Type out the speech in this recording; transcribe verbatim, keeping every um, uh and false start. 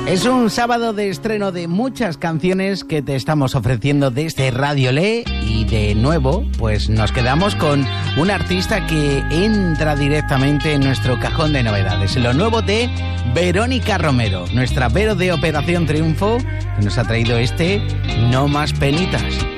Es un sábado de estreno de muchas canciones que te estamos ofreciendo desde Radio Le y de nuevo pues nos quedamos con un artista que entra directamente en nuestro cajón de novedades. Lo nuevo de Verónica Romero, nuestra Vero de Operación Triunfo, que nos ha traído este No Más Penitas.